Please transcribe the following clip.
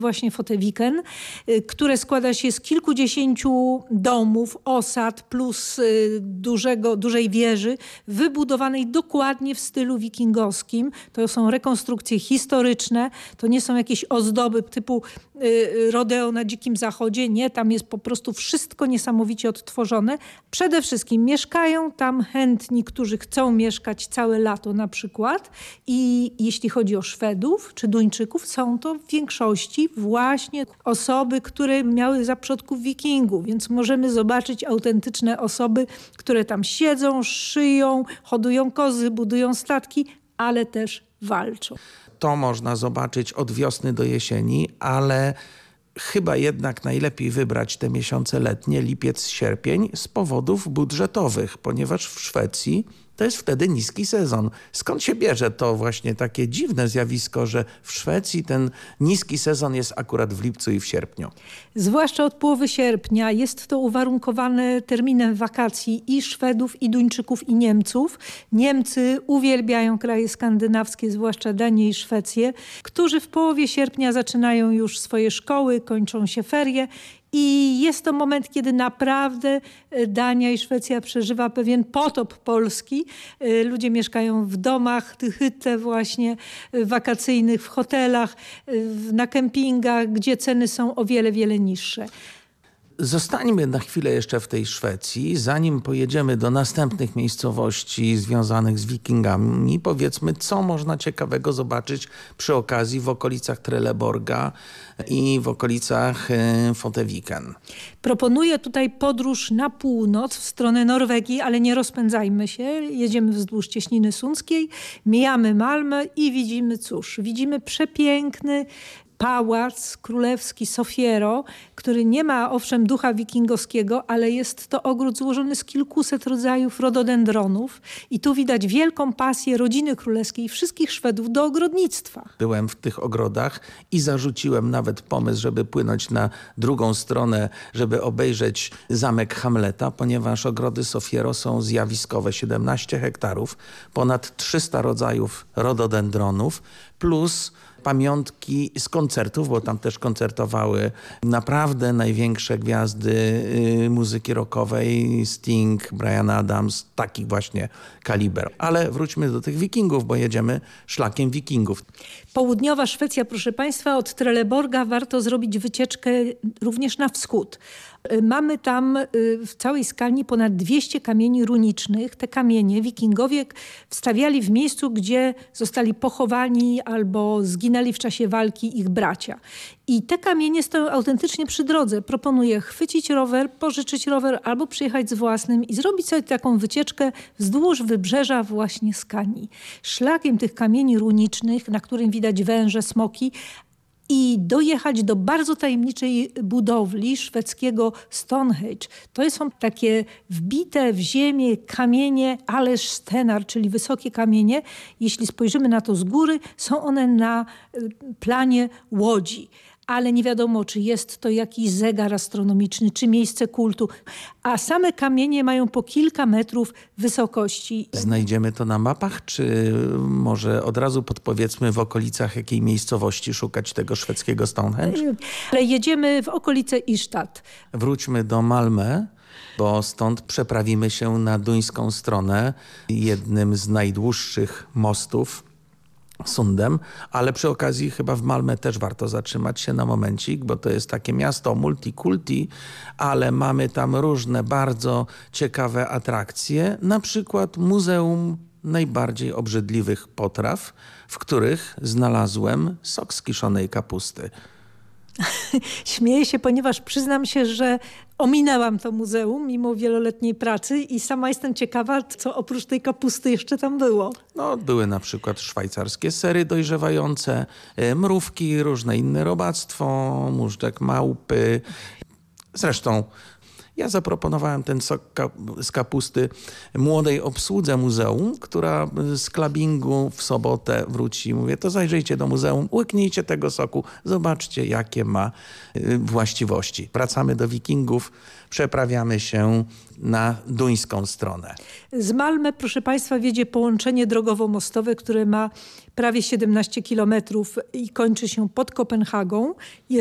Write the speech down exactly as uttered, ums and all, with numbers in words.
właśnie Foteviken, które składa się z kilkudziesięciu domów, osad plus dużego, dużej wieży wybudowanej dokładnie w stylu wikingowskim. To są rekonstrukcje historyczne, to nie są jakieś ozdoby typu rodeo na Dzikim Zachodzie. Nie, tam jest po prostu wszystko niesamowicie odtworzone. Przede wszystkim mieszkają tam chętni, którzy chcą mieszkać całe lato na przykład i jeśli chodzi o Szwedów czy Duńczyków, są to w większości właśnie osoby, które miały za przodków wikingów, więc możemy zobaczyć autentyczne osoby, które tam siedzą, szyją, hodują kozy, budują statki, ale też walczą. To można zobaczyć od wiosny do jesieni, ale chyba jednak najlepiej wybrać te miesiące letnie, lipiec, sierpień, z powodów budżetowych, ponieważ w Szwecji to jest wtedy niski sezon. Skąd się bierze to właśnie takie dziwne zjawisko, że w Szwecji ten niski sezon jest akurat w lipcu i w sierpniu? Zwłaszcza od połowy sierpnia. Jest to uwarunkowane terminem wakacji i Szwedów, i Duńczyków, i Niemców. Niemcy uwielbiają kraje skandynawskie, zwłaszcza Danię i Szwecję, którzy w połowie sierpnia zaczynają już swoje szkoły, kończą się ferie. I jest to moment, kiedy naprawdę Dania i Szwecja przeżywa pewien potop Polski. Ludzie mieszkają w domach, tych hytte właśnie wakacyjnych, w hotelach, na kempingach, gdzie ceny są o wiele, wiele niższe. Zostańmy na chwilę jeszcze w tej Szwecji, zanim pojedziemy do następnych miejscowości związanych z wikingami. Powiedzmy, co można ciekawego zobaczyć przy okazji w okolicach Trelleborga i w okolicach Foteviken. Proponuję tutaj podróż na północ w stronę Norwegii, ale nie rozpędzajmy się. Jedziemy wzdłuż Cieśniny Sundzkiej, mijamy Malmö i widzimy, cóż, widzimy przepiękny pałac królewski Sofiero, który nie ma owszem ducha wikingowskiego, ale jest to ogród złożony z kilkuset rodzajów rododendronów i tu widać wielką pasję rodziny królewskiej i wszystkich Szwedów do ogrodnictwa. Byłem w tych ogrodach i zarzuciłem nawet pomysł, żeby płynąć na drugą stronę, żeby obejrzeć zamek Hamleta, ponieważ ogrody Sofiero są zjawiskowe, siedemnaście hektarów, ponad trzysta rodzajów rododendronów, plus pamiątki z koncertów, bo tam też koncertowały naprawdę największe gwiazdy y, muzyki rockowej, Sting, Bryan Adams, taki właśnie kaliber. Ale wróćmy do tych wikingów, bo jedziemy szlakiem wikingów. Południowa Szwecja, proszę Państwa, od Trelleborga warto zrobić wycieczkę również na wschód. Mamy tam w całej skali ponad dwieście kamieni runicznych. Te kamienie wikingowie wstawiali w miejscu, gdzie zostali pochowani albo zginęli w czasie walki ich bracia. I te kamienie stoją autentycznie przy drodze. Proponuję chwycić rower, pożyczyć rower albo przyjechać z własnym i zrobić sobie taką wycieczkę wzdłuż wybrzeża właśnie Skanii. Szlakiem tych kamieni runicznych, na którym widać węże, smoki, i dojechać do bardzo tajemniczej budowli szwedzkiego Stonehenge. To są takie wbite w ziemię kamienie Alesztenar, czyli wysokie kamienie. Jeśli spojrzymy na to z góry, są one na planie łodzi. Ale nie wiadomo, czy jest to jakiś zegar astronomiczny, czy miejsce kultu. A same kamienie mają po kilka metrów wysokości. Znajdziemy to na mapach, czy może od razu podpowiedzmy w okolicach jakiej miejscowości szukać tego szwedzkiego Stonehenge? Ale jedziemy w okolice Istad. Wróćmy do Malmö, bo stąd przeprawimy się na duńską stronę jednym z najdłuższych mostów, Sundem, ale przy okazji chyba w Malmö też warto zatrzymać się na momencik, bo to jest takie miasto multikulti, ale mamy tam różne bardzo ciekawe atrakcje, na przykład Muzeum Najbardziej Obrzydliwych Potraw, w których znalazłem sok z kiszonej kapusty. Śmieję się, ponieważ przyznam się, że ominęłam to muzeum mimo wieloletniej pracy i sama jestem ciekawa, co oprócz tej kapusty jeszcze tam było. No, były na przykład szwajcarskie sery dojrzewające, mrówki, różne inne robactwo, móżdżek małpy. Zresztą Ja zaproponowałem ten sok ka z kapusty młodej obsłudze muzeum, która z klabingu w sobotę wróci. Mówię, to zajrzyjcie do muzeum, łyknijcie tego soku, zobaczcie, jakie ma y, właściwości. Wracamy do Wikingów, przeprawiamy się na duńską stronę. Z Malmö, proszę Państwa, wiedzie połączenie drogowo-mostowe, które ma prawie siedemnaście kilometrów i kończy się pod Kopenhagą.